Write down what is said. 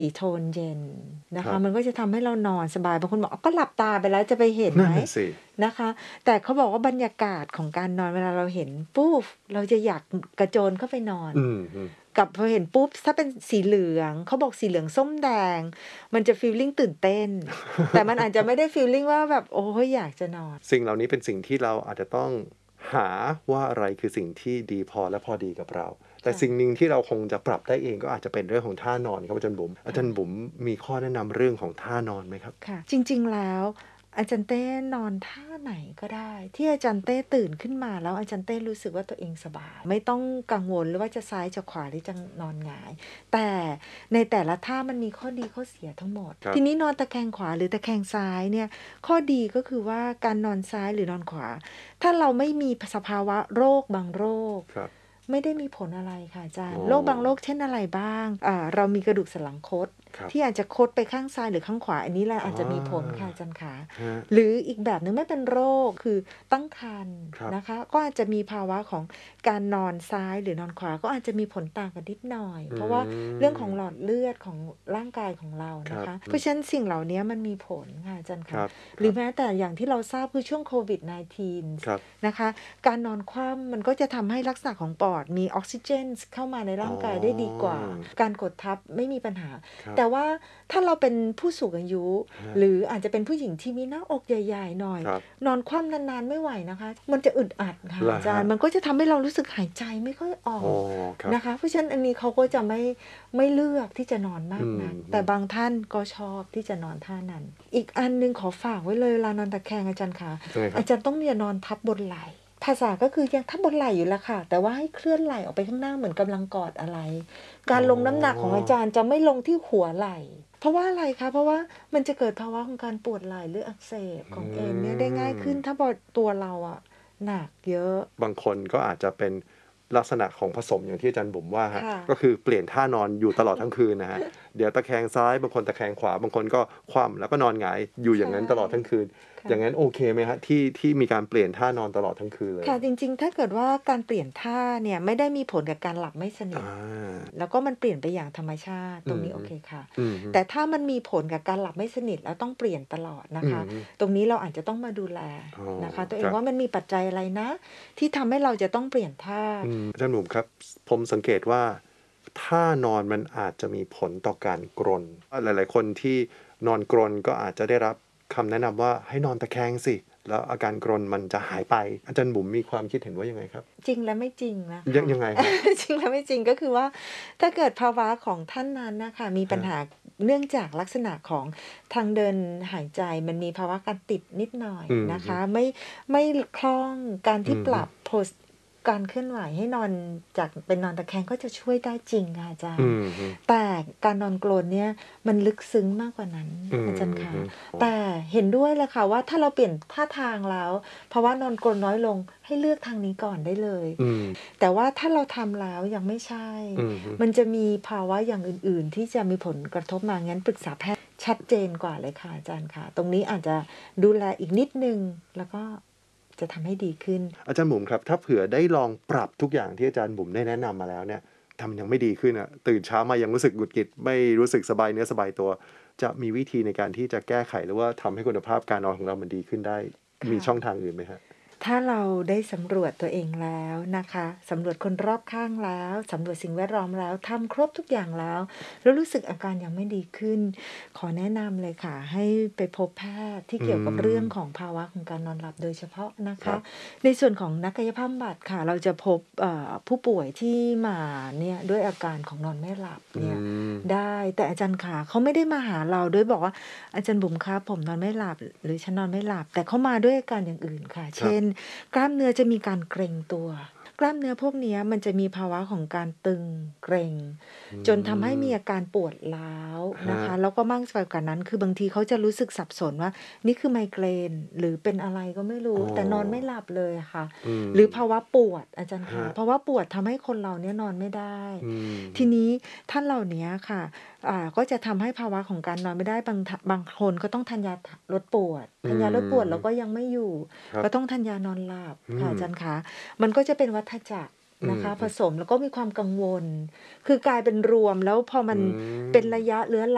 โทนเย็นนะครัคะบมันก็จะทำให้เรานอนสบาย บางคนบอก ก็หลับตาไปแล้วจะไปเห็นนั่ไหมนน่ะสินะคะ แต่เขาบอกว่าบรรยากาศของการนอนเวลาเราเห็นปุ๊บ เราจะอยากกระโจนเข้าไปนอนอืมกับพอเห็นปุ๊บ ถ้าเป็นสีเหลือง เขาบอกสีเหลืองส้มแดง มันจะฟีลลิงตื่นเต้น แต่มันอาจจะไม่ได้ฟีลลิงว่าแบบ โอ๊ย อยากจะนอนสิ่งเหล่านี้เป็นสิ่งที่เราอาจจะต้องหาว่าอะไรคือสิ่งที่ดีพอและพอดีกับเรา แต่ค่ะสิ่งหนึ่งที่เราคงจะปรับได้เองก็อาจจะเป็นเรื่องของท่านอนครับอาจารย์บุ๋ม อาจารย์บุ๋มมีข้อแนะนำเรื่องของท่านอนไหมครับ? ค่ะ จริง ๆ แล้วอาจารย์เต้นอนท่าไหนก็ได้ ที่อาจารย์เต้ตื่นขึ้นมาแล้วอาจารย์เต้รู้สึกว่าตัวเองสบาย ไม่ต้องกังวลเลยว่าจะซ้ายจะขวาหรือจะนอนหงาย แต่ในแต่ละท่ามันมีข้อดีข้อเสียทั้งหมดครับทีนี้นอนตะแคงขวาหรือตะแคงซ้ายเนี่ย ข้อดีก็คือว่าการนอนซ้ายหรือนอนขวา ถ้าเราไม่มีสภาวะโรคบางโรคครับไม่ได้มีผลอะไรค่ะอาจารย์อ๋อโรคบางโรคเช่นอะไรบ้าง เรามีกระดูกสันหลังคดครับที่อาจจะคดไปข้างซ้ายหรือข้างขวา อันนี้แหละอาจจะมีผลค่ะอาจารย์ขาฮะหรืออีกแบบหนึ่งไม่เป็นโรค คือตั้งครรภ์ครับนะคะ ก็อาจจะมีภาวะของการนอนซ้ายหรือนอนขวา ก็อาจจะมีผลต่างกันนิดหน่อย เพราะว่าเรื่องของหลอดเลือดของร่างกายของเรานะครัคะบเพราะฉะนั้นสิ่งเหล่านี้มันมีผลค่ะอาจารย์คคะรับหรือแม้แต่อย่างที่เราทราบคือช่วงโควิด -19 ครับนะคะ การนอนคว่ำมันก็จะทำให้ลักษณะของปอดมีออกซิเจนเข้ามาในร่างกายได้ดีกว่า การกดทับไม่มีปัญหาครับแต่ว่าถ้าเราเป็นผู้สูงอายุฮะหรืออาจจะเป็นผู้หญิงที่มีหน้าอกใหญ่ ๆ หน่อยครับนอนคว่ำนาน ๆ ไม่ไหวนะคะ มันจะอึดอัดค่ะเหรออาจารฮะย์ มันก็จะทำให้เรารู้สึกหายใจไม่ค่อยอออ๋อก ครับนะคะ เพราะฉะนั้นอันนี้เขาก็จะไม่เลือกที่จะนอนมากนัก แต่บางท่านก็ชอบที่จะนอนท่านั้น อีกอันหนึ่งขอฝากไว้เลยเวลานอนตะแคงอาจารย์คะยังไงครัอาบ? จารย์ต้องอย่านอนทับบนไหล่ ภาษาก็คือยังทับบนไหล่อยู่แหละค่ะ แต่ว่าให้เคลื่อนไหล่ออกไปข้างหน้าเหมือนกำลังกอดอะไร การลงน้ำหนักของอาจารย์จะไม่ลงที่หัวไหล่ เพราะว่าอะไรคะ เพราะว่ามันจะเกิดภาวะของการปวดไหล่หรืออักเสบของเอ็นเนี่ยได้ง่ายขึ้น ถ้าตัวเราอะหนักเยอะบางคนก็อาจจะเป็นลักษณะของผสมอย่างที่อาจารย์บุ๋มว่าครับค่ะก็คือเปลี่ยนท่านอนอยู่ตลอดทั้งคืนนะฮะ เดี๋ยวตะแคงซ้าย บางคนตะแคงขวา บางคนก็คว่ำแล้วก็นอนหงายอยู่อย่างนั้นตลอดทั้งคืนค่ะอย่างนั้นโอเคไหมครับ ที่มีการเปลี่ยนท่านอนตลอดทั้งคืนเลย? ค่ะ จริง ๆ ถ้าเกิดว่าการเปลี่ยนท่าเนี่ยไม่ได้มีผลกับการหลับไม่สนิทอาแล้วก็มันเปลี่ยนไปอย่างธรรมชาติ ตรงนี้โอเคค่ะอือฮึแต่ถ้ามันมีผลกับการหลับไม่สนิทแล้วต้องเปลี่ยนตลอดนะคะอือฮึตรงนี้เราอาจจะต้องมาดูแลอ๋อนะคะ ตัวเอครังบว่ามันมีปัจจัยอะไรนะ ที่ทำให้เราจะต้องเปลี่ยนท่าอาจารย์บุ๋มครับ ผมสังเกตว่าท่านอนมันอาจจะมีผลต่อการกรน หลาย ๆ คนที่นอนกรนก็อาจจะได้รับคำแนะนำว่าให้นอนตะแคงสิ แล้วอาการกรนมันจะหายไป อาจารย์บุ๋มมีความคิดเห็นว่ายังไงครับ? จริงและไม่จริงนะคะยังไงครับ? จริงและไม่จริง ก็คือว่าถ้าเกิดภาวะของท่านนั้นน่ะค่ะมีปัญหาเนื่องจากลักษณะของทางเดินหายใจ มันมีภาวะการติดนิดหน่อยนะคะ ไม่คล่อง การที่ปรับการเคลื่อนไหวให้นอนจากเป็นนอนตะแคงก็จะช่วยได้จริงค่ะอาจารอืย์อฮึแต่การนอนกรนเนี่ยมันลึกซึ้งมากกว่านั้นอาจารย์คะ แต่เห็นด้วยเลยค่ะว่าถ้าเราเปลี่ยนท่าทางแล้วภาวะนอนกรนน้อยลง ให้เลือกทางนี้ก่อนได้เลยอืมแต่ว่าถ้าเราทำแล้วยังไม่ใช่อือฮึมันจะมีภาวะอย่างอื่น ๆ ที่จะมีผลกระทบมา งั้นปรึกษาแพทย์ชัดเจนกว่าเลยค่ะอาจารย์ค่ะ ตรงนี้อาจจะดูแลอีกนิดหนึ่ง แล้วก็จะทำให้ดีขึ้นอาจารย์บุ๋มครับ ถ้าเผื่อได้ลองปรับทุกอย่างที่อาจารย์บุ๋มได้แนะนำมาแล้วเนี่ยทำยังไม่ดีขึ้นอะ ตื่นเช้ามายังรู้สึกหงุดหงิด ไม่รู้สึกสบายเนื้อสบายตัว จะมีวิธีในการที่จะแก้ไข หรือว่าทำให้คุณภาพการนอนของเรามันดีขึ้นได้ มีช่องทางอื่นไหมครับ? ถ้าเราได้สำรวจตัวเองแล้วนะคะ สำรวจคนรอบข้างแล้ว สำรวจสิ่งแวดล้อมแล้ว ทำครบทุกอย่างแล้ว แล้วรู้สึกอาการยังไม่ดีขึ้น ขอแนะนำเลยค่ะ ให้ไปพบแพทย์ที่เกี่ยวกับเรื่องของภาวะของการนอนหลับโดยเฉพาะนะครัคะบในส่วนของนักกายภาพบำบัดค่ะ เราจะพบผู้ป่วยที่มาเนี่ยด้วยอาการของนอนไม่หลับเนี่ยได้ แต่อาจารย์ขาเขาไม่ได้มาหาเราด้วยบอกว่า อาจารย์บุ๋มครับผมนอนไม่หลับ หรือฉันนอนไม่หลับ แต่เขามาด้วยอาการอย่างอื่นค่ะ เช่น กล้ามเนื้อจะมีการเกร็งตัว กล้ามเนื้อพวกเนี้ยมันจะมีภาวะของการตึงเกร็ง จนทำให้มีอาการปวดร้าวนะคะ แล้วก็มากไปกว่านั้น คือบางทีเขาจะรู้สึกสับสนว่า นี่คือไมเกรนหรือเป็นอะไรก็ไม่รู้ แต่นอนไม่หลับเลยอะค่ะ หรือภาวะปวดอาจารย์คะ ภาวะปวดทำให้คนเราเนี่ยนอนไม่ได้ ทีนี้ท่านเหล่าเนี้ยค่ะ ก็จะทำให้ภาวะของการนอนไม่ได้ บางคนก็ต้องทานยาลดปวด ทานยาลดปวดแล้วก็ยังไม่อยู่ ก็ต้องทานยานอนหลับค่ะอาจารย์คะ มันก็จะเป็นวัฏจักรนะคะผสม แล้วก็มีความกังวล คือกลายเป็นรวม แล้วพอมันเป็นระยะเรื้อรัง